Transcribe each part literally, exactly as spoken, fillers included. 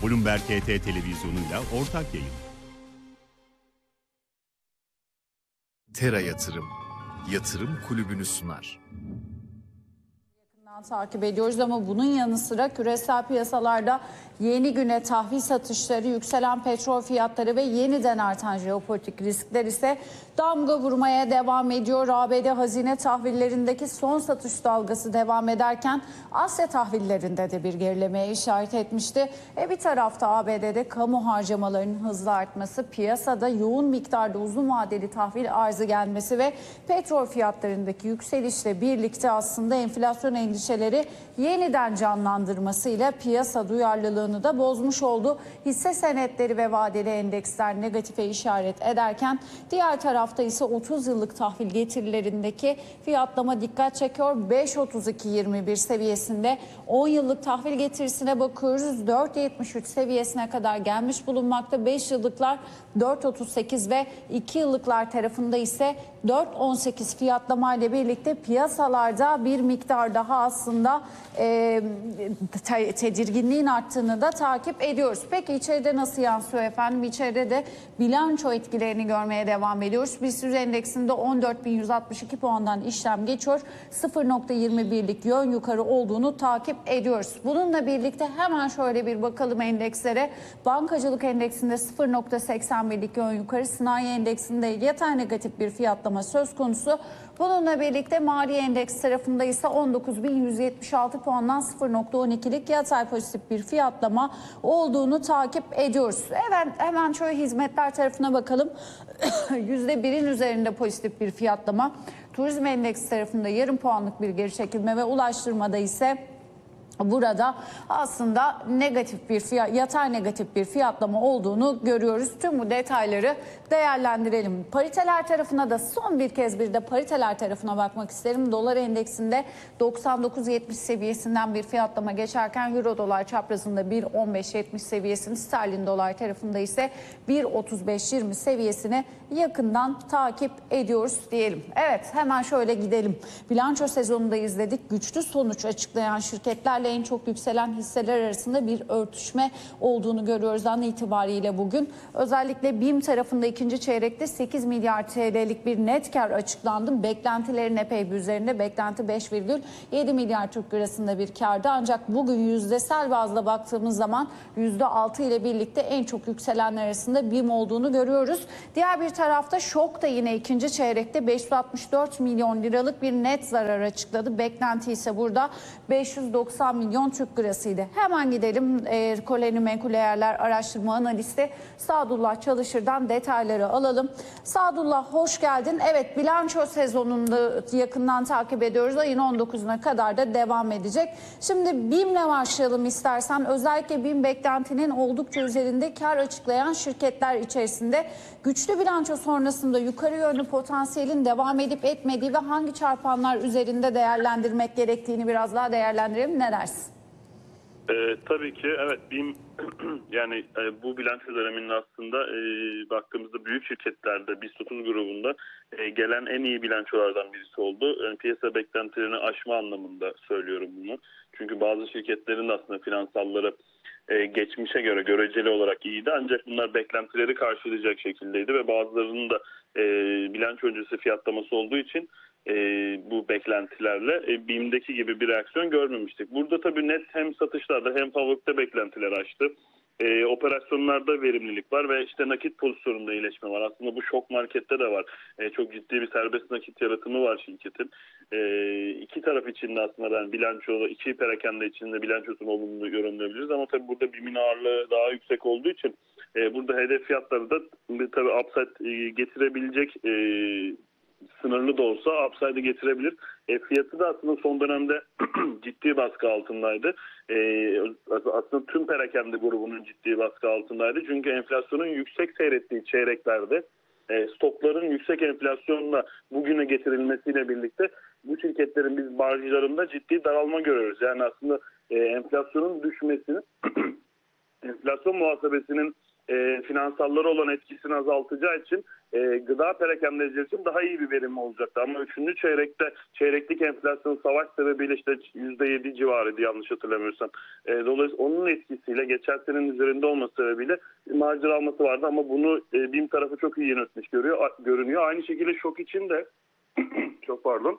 Bloomberg H T televizyonuyla ortak yayın. Tera Yatırım, Yatırım Kulübü'nü sunar. Takip ediyoruz ama bunun yanı sıra küresel piyasalarda yeni güne tahvil satışları, yükselen petrol fiyatları ve yeniden artan jeopolitik riskler ise damga vurmaya devam ediyor. A B D hazine tahvillerindeki son satış dalgası devam ederken Asya tahvillerinde de bir gerilemeye işaret etmişti. E bir tarafta A B D'de kamu harcamalarının hızla artması, piyasada yoğun miktarda uzun vadeli tahvil arzı gelmesi ve petrol fiyatlarındaki yükselişle birlikte aslında enflasyon endişeleri yeniden canlandırmasıyla piyasa duyarlılığını da bozmuş oldu. Hisse senetleri ve vadeli endeksler negatife işaret ederken diğer tarafta ise otuz yıllık tahvil getirilerindeki fiyatlama dikkat çekiyor. beş otuz iki yirmi bir seviyesinde on yıllık tahvil getirisine bakıyoruz. dört yetmiş üç seviyesine kadar gelmiş bulunmakta. beş yıllıklar dört otuz sekiz ve iki yıllıklar tarafında ise dört on sekiz fiyatlama ile birlikte piyasalarda bir miktar daha aslında e, te- tedirginliğin arttığını da takip ediyoruz. Peki içeride nasıl yansıyor efendim? İçeride de bilanço etkilerini görmeye devam ediyoruz. BIST yüz endeksinde on dört bin yüz altmış iki puandan işlem geçiyor. sıfır nokta yirmi birlik yön yukarı olduğunu takip ediyoruz. Bununla birlikte hemen şöyle bir bakalım endekslere. Bankacılık endeksinde sıfır nokta seksen birlik yön yukarı, sanayi endeksinde yatay negatif bir fiyatlama söz konusu. Bununla birlikte mali endeks tarafında ise on dokuz bin yüz yetmiş altı puandan sıfır nokta on ikilik yatay pozitif bir fiyatlama olduğunu takip ediyoruz. Hemen, hemen şöyle hizmetler tarafına bakalım. yüzde birin üzerinde pozitif bir fiyatlama. Turizm endeksi tarafında yarım puanlık bir geri çekilme ve ulaştırmada ise burada aslında negatif bir fiyat, yatay negatif bir fiyatlama olduğunu görüyoruz. Tüm bu detayları değerlendirelim. Pariteler tarafına da son bir kez bir de pariteler tarafına bakmak isterim. Dolar endeksinde doksan dokuz yetmiş seviyesinden bir fiyatlama geçerken Euro dolar çaprazında bir on beş yetmiş seviyesini, sterlin dolar tarafında ise bir otuz beş yirmi seviyesini yakından takip ediyoruz diyelim. Evet, hemen şöyle gidelim. Bilanço sezonunda izledik. Güçlü sonuç açıklayan şirketlerle en çok yükselen hisseler arasında bir örtüşme olduğunu görüyoruz an itibariyle bugün. Özellikle BİM tarafında ikinci çeyrekte sekiz milyar T L'lik bir net kar açıklandı. Beklentilerin epey bir üzerinde. Beklenti beş virgül yedi milyar Türk lirasında bir kardı. Ancak bugün yüzdesel bazda baktığımız zaman yüzde altı ile birlikte en çok yükselenler arasında BİM olduğunu görüyoruz. Diğer bir tarafta Şok da yine ikinci çeyrekte beş yüz altmış dört milyon liralık bir net zarar açıkladı. Beklenti ise burada beş yüz doksan milyon Türk lirasıydı. Hemen gidelim e, Koloni Menkul Değerler Araştırma Analisti Sadullah Çalışır'dan detayları alalım. Sadullah hoş geldin. Evet, bilanço sezonunda yakından takip ediyoruz. Ayın on dokuzuna kadar da devam edecek. Şimdi BİM'le başlayalım istersen. Özellikle BİM beklentinin oldukça üzerinde kar açıklayan şirketler içerisinde güçlü bilanço sonrasında yukarı yönlü potansiyelin devam edip etmediği ve hangi çarpanlar üzerinde değerlendirmek gerektiğini biraz daha değerlendirelim. Ne dersin? Ee, tabii ki evet BİM yani e, bu bilanço döneminin aslında e, baktığımızda büyük şirketlerde BIST otuz grubunda e, gelen en iyi bilançolardan birisi oldu. Yani piyasa beklentilerini aşma anlamında söylüyorum bunu. Çünkü bazı şirketlerin de aslında finansalları e, geçmişe göre göreceli olarak iyiydi. Ancak bunlar beklentileri karşılayacak şekildeydi ve bazılarının da e, bilanço öncesi fiyatlaması olduğu için E, bu beklentilerle e, BİM'deki gibi bir reaksiyon görmemiştik. Burada tabii net hem satışlarda hem fabrikte beklentiler aştı. E, operasyonlarda verimlilik var ve işte nakit pozisyonunda iyileşme var. Aslında bu Şok Market'te de var. E, çok ciddi bir serbest nakit yaratımı var şirketin. E, iki taraf içinde aslında ben bilançoda, iki perakende içinde bilançosunu olumlu yorumlayabiliriz. Ama tabii burada BİM'in ağırlığı daha yüksek olduğu için e, burada hedef fiyatları da tabii upside e, getirebilecek e, sınırlı da olsa upside'ı getirebilir. E, fiyatı da aslında son dönemde ciddi baskı altındaydı. E, aslında tüm perakende grubunun ciddi baskı altındaydı. Çünkü enflasyonun yüksek seyrettiği çeyreklerde e, stokların yüksek enflasyonla bugüne getirilmesiyle birlikte bu şirketlerin biz marjlarında ciddi daralma görüyoruz. Yani aslında e, enflasyonun düşmesini enflasyon muhasebesinin e, finansalları olan etkisini azaltacağı için e, gıda perakendecileri için daha iyi bir verim olacaktı. Ama üçüncü çeyrekte çeyreklik enflasyon savaş sebebiyle işte yüzde yedi civarıydı yanlış hatırlamıyorsam. E, dolayısıyla onun etkisiyle geçen senenin üzerinde olması sebebiyle bir macera alması vardı ama bunu e, BİM tarafı çok iyi yönetmiş görüyor, görünüyor. Aynı şekilde şok için de çok pardon.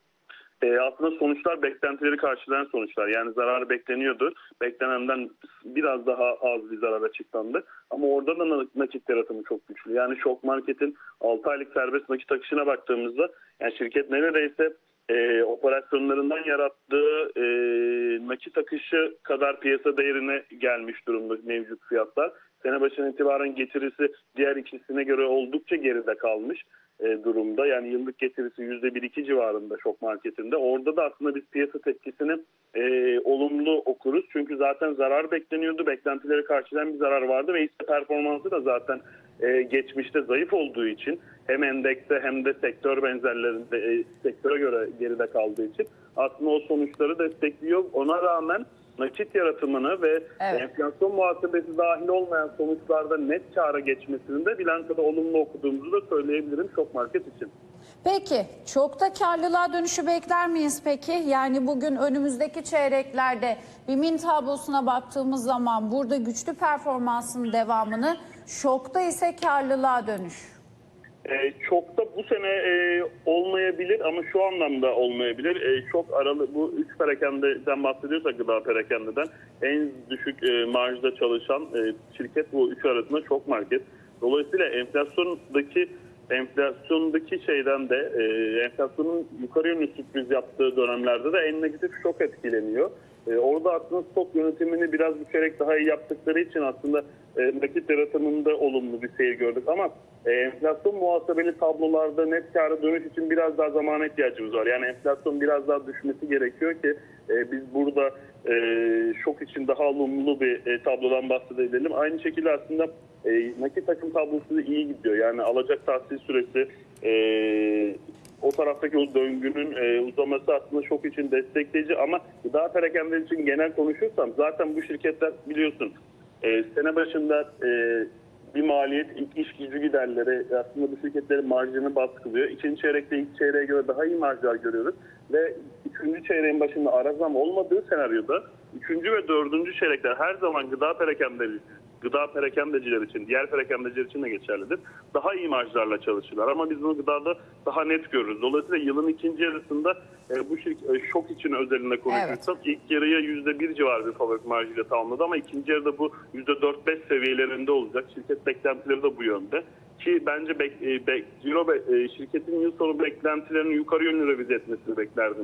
E, aslında sonuçlar beklentileri karşılayan sonuçlar. Yani zararı bekleniyordu. Beklenenden biraz daha az bir zarar açıklandı. Ama orada da nakit yaratımı çok güçlü. Yani Şok Market'in altı aylık serbest nakit akışına baktığımızda yani şirket neredeyse e, operasyonlarından yarattığı e, nakit akışı kadar piyasa değerine gelmiş durumda mevcut fiyatlar. Sene başına itibaren getirisi diğer ikisine göre oldukça geride kalmış e, durumda. Yani yıllık getirisi yüzde bir iki civarında Şok Market'inde. Orada da aslında biz piyasa tepkisini e, olumlu okuruz. Çünkü zaten zarar bekleniyordu. Beklentileri karşılayan bir zarar vardı ve hisse performansı da zaten e, geçmişte zayıf olduğu için hem endekste hem de sektör benzerlerinde e, sektöre göre geride kaldığı için aslında o sonuçları destekliyor. Ona rağmen nakit yaratımını ve evet. enflasyon muhasebesi dahil olmayan sonuçlarda net kâra geçmesini de bilançoda olumlu okuduğumuzu da söyleyebilirim Şok Market için. Peki çok da karlılığa dönüşü bekler miyiz peki? Yani bugün önümüzdeki çeyreklerde BİM'in tablosuna baktığımız zaman burada güçlü performansın devamını, Şok'ta ise karlılığa dönüş. Ee, çok da bu sene e, olmayabilir ama şu anlamda olmayabilir. E, çok aralı bu üç perakendeden bahsediyorsak gıda perakendeden en düşük e, marjda çalışan e, şirket bu üç arasında Şok Market. Dolayısıyla enflasyondaki enflasyondaki şeyden de e, enflasyonun yukarı yönlü sürpriz yaptığı dönemlerde de en negatif Şok etkileniyor. E, orada aslında stok yönetimini biraz düşerek daha iyi yaptıkları için aslında e, nakit yaratımında olumlu bir seyir gördük ama e, enflasyon muhasebeli tablolarda net kâra dönüş için biraz daha zamana ihtiyacımız var. Yani enflasyon biraz daha düşmesi gerekiyor ki e, biz burada e, Şok için daha olumlu bir e, tablodan bahsedelim. Aynı şekilde aslında e, nakit akım tablosu da iyi gidiyor. Yani alacak tahsil süresi e, o taraftaki o döngünün e, uzaması aslında Şok için destekleyici ama gıda perakende için genel konuşursam zaten bu şirketler biliyorsun e, sene başında e, bir maliyet ilk iş gücü giderleri aslında bu şirketlerin marjını baskılıyor. İkinci çeyrekte ilk çeyreğe göre daha iyi marjlar görüyoruz ve üçüncü çeyreğin başında ara zam olmadığı senaryoda üçüncü ve dördüncü çeyrekler her zaman gıda perakendeci gıda perakendeciler için, diğer perakendeciler için de geçerlidir. Daha iyi marjlarla çalışırlar ama biz bunu gıdada daha net görürüz. Dolayısıyla yılın ikinci yarısında e, bu şirket, e, Şok için özelinde konuşursam evet. ilk yarıya yüzde bir civarı bir fabrik marjıyla tamamladı ama ikinci yarıda bu yüzde dört beş seviyelerinde olacak. Şirket beklentileri de bu yönde. Ki bence bek, e, bek, Ciro be, e, şirketin yıl sonu beklentilerini yukarı yönlü revize etmesini beklerdim.